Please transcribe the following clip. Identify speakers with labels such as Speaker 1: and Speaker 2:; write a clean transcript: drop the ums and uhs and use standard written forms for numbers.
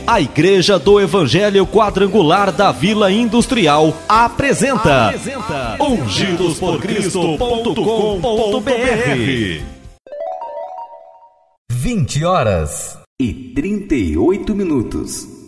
Speaker 1: A Igreja do Evangelho Quadrangular da Vila Industrial apresenta ungidosporcristo.com.br.
Speaker 2: 20h38.